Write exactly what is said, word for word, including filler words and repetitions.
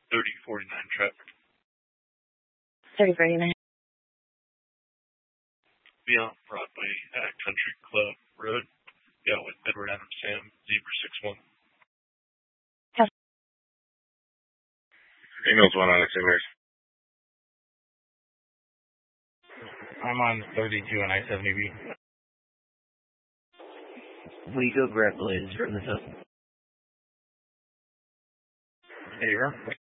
thirty forty-nine traffic. thirty forty-nine. Beyond Broadway at Country Club Road. Yeah, with Edward Adams Sam, Zebra six one. Email's one on its inverse. I'm on thirty-two and I seventy B. We go grab Liz from the top. There you are.